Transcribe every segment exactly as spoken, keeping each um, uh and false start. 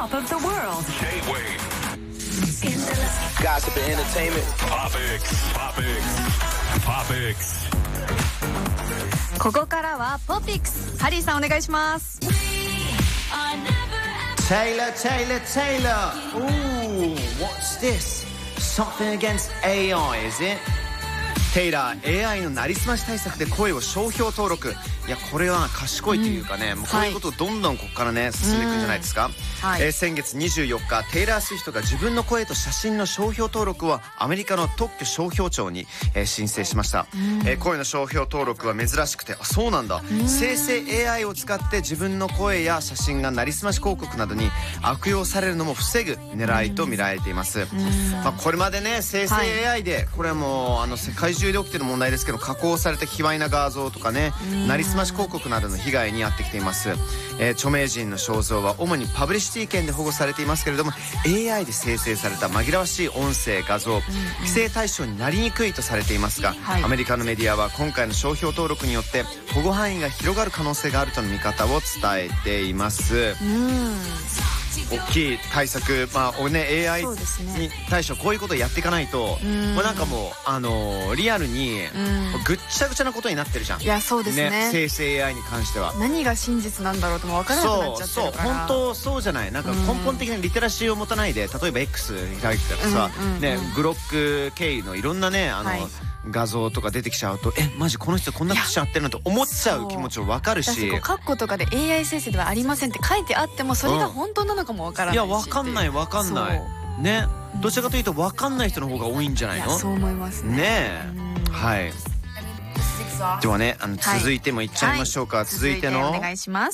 top of the world. J-Wave. Gossip and entertainment. Topics. Topics. Topics. ここからはポピックス、ハリーさんお願いします。 Taylor, Taylor, Taylor. Ooh, what's this? Something against エーアイ, is it? テイラー エーアイ のなりすまし対策で声を商標登録。いやこれは賢いというかね、うん、もうこういうことをどんどんここからね、はい、進んでいくんじゃないですか、はい、えー、先月にじゅうよっかテイラー・スウィフトが自分の声と写真の商標登録をアメリカの特許商標庁に、えー、申請しました、うん、えー、声の商標登録は珍しくて、あ、そうなんだ、うん、生成 エーアイ を使って自分の声や写真がなりすまし広告などに悪用されるのも防ぐ狙いと見られています、うん、まあ、これまでね生成 エーアイ で、はい、これはもうあの世界中で起きてる問題ですけど、加工された卑猥な画像とかね、なりすまし広告などの被害に遭ってきています、えー、著名人の肖像は主にパブリシティ権で保護されていますけれども、 エーアイ で生成された紛らわしい音声画像、規制対象になりにくいとされていますが、はい、アメリカのメディアは今回の商標登録によって保護範囲が広がる可能性があるとの見方を伝えています。うん、大きい対策、まあね、エーアイ に対してこういうことをやっていかないと、まあ、なんかもう、あのー、リアルにぐっちゃぐちゃなことになってるじゃん。 いやそうですね、 ね、生成 エーアイ に関しては何が真実なんだろうとも分からなくなっちゃってるから。そうそう、本当そうじゃない。なんか根本的なリテラシーを持たないで、例えば X 開いてたらさ、うんうんうん、ね、グロック経由のいろんなね、あの、はい、画像とか出てきちゃうと、え、マジこの人こんなことしちゃってるのと思っちゃう気持ちも分かるし、 カッコとかで エーアイ 生成ではありませんって書いてあっても、それが本当なのかも分からないし、 うん、いや分かんない分かんないね、どちらかというと分かんない人の方が多いんじゃないの。 いやそう思いますね。 ねえ、はい。ではね、あの続いてもいっちゃいましょうか、はい、続いてのお願いします。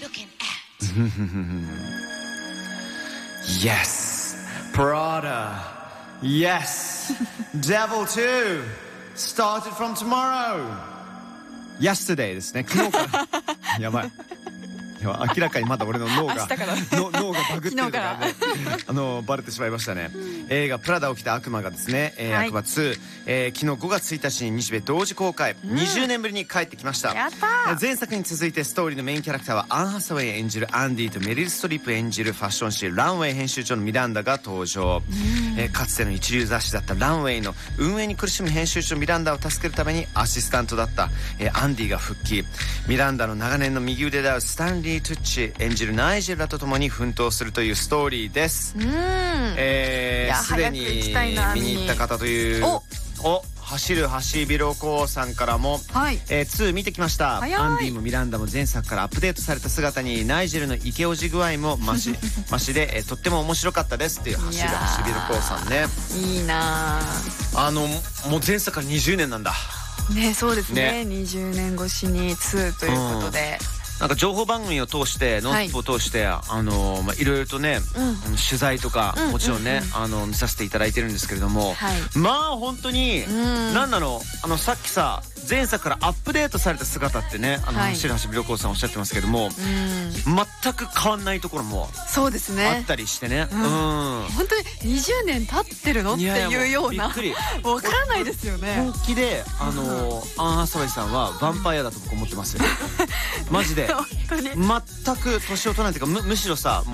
Yes, Prada. Yes, Devil two started from tomorrow. Yesterday ですね、昨日からやばい、いや明らかにまだ俺の脳がの脳がバグってるからねあのバレてしまいましたね、うん、映画「プラダを着た悪魔」がですね、えーはい、悪魔ツー、えー、昨日ごがつついたちに日米同時公開、うん、にじゅうねんぶりに帰ってきました。 やった前作に続いてストーリーのメインキャラクターはアン・ハサウェイ演じるアンディとメリル・ストリップ演じるファッション誌ランウェイ編集長のミランダが登場、うん、えー、かつての一流雑誌だったランウェイの運営に苦しむ編集長ミランダを助けるためにアシスタントだった、えー、アンディが復帰。ミランダの長年の右腕であるスタンリー・トゥッチ演じるナイジェルらと共に奮闘するというストーリーです。うん、えー、すでに見に行った方というおお走る橋ビロコさんからも、はい、えー、ツー見てきました。アンディもミランダも前作からアップデートされた姿にナイジェルのイケオジ具合もマシマシで、えー、とっても面白かったですっていう走る橋ビロコさんね。 いいなあのもう前作からにじゅうねんなんだね。そうですね、ね、にじゅうねん越しにツーということで、うん、 なんか情報番組を通してノンストップを通して、はい、あのまあいろいろとね、うん、取材とか、うん、もちろんね、うんうんうん、あの見させていただいてるんですけれども、はい、まあ本当に、うん、なんなのあのさっきさ前作からアップデートされた姿ってね、あの、はい、白橋美子さんおっしゃってますけども、うん、全く変わんないところもそうですねあったりしてね、うん、うん、 本当ににじゅうねん経ってるのっていうようなびっくりわからないですよね。 本気であの、うん、アン・ハサウェイさんはヴァンパイアだと僕思ってますよマジで全く年を取らないというか む, むしろさ